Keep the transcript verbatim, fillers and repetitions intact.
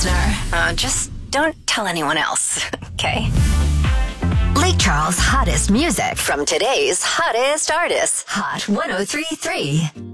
listener. Uh, just don't tell anyone else, okay? Lake Charles' hottest music from today's hottest artists. Hot one oh three point three.